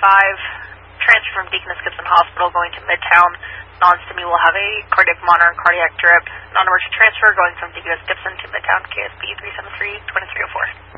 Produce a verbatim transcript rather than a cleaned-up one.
five, transfer from Deaconess Gibson Hospital going to Midtown. Non-STEMI will have a cardiac monitor and cardiac drip. Non-emergency transfer going from Deaconess Gibson to Midtown, K S B three seven three, two three zero four.